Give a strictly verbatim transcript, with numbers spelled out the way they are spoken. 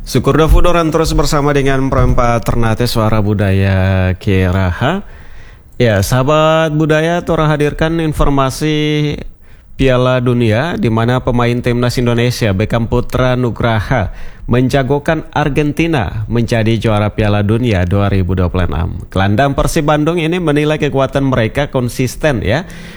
Syukur Dafudoran terus bersama dengan perempat Ternate Suara Budaya Kiraha. Ya, sahabat budaya, Tora hadirkan informasi Piala Dunia di mana pemain timnas Indonesia Beckham Putra Nugraha menjagokan Argentina menjadi juara Piala Dunia dua ribu dua puluh enam. Gelandang Persib Bandung ini menilai kekuatan mereka konsisten ya